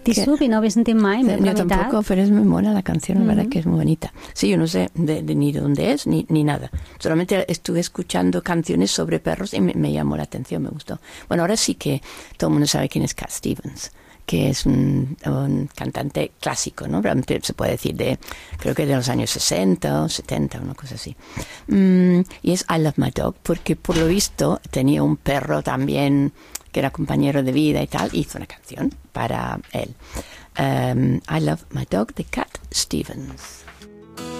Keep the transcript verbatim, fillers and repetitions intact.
Ti que, Subi, no había sentido mai, yo tampoco, pero es muy buena la canción, la uh-huh. verdad que es muy bonita. Sí, yo no sé de, de, ni de dónde es, ni, ni nada. Solamente estuve escuchando canciones sobre perros y me, me llamó la atención, me gustó. Bueno, ahora sí que todo el mundo sabe quién es Cat Stevens, que es un, un cantante clásico, ¿no? Realmente se puede decir de, creo que de los años sesenta o setenta, una cosa así. Mm, y es I Love My Dog, porque por lo visto tenía un perro también que era compañero de vida y tal, hizo una canción para él. Um, I Love My Dog de Cat Stevens.